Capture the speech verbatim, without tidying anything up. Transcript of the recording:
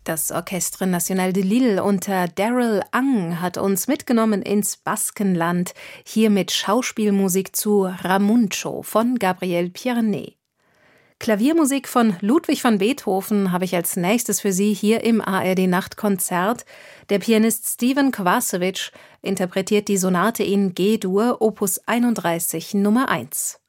Das Orchestre National de Lille unter Daryl Ang hat uns mitgenommen ins Baskenland, hier mit Schauspielmusik zu Ramuncho von Gabriel Pierné. Klaviermusik von Ludwig van Beethoven habe ich als nächstes für Sie hier im A R D-Nachtkonzert. Der Pianist Steven Kovacevic interpretiert die Sonate in G-Dur, Opus einunddreißig Nummer eins.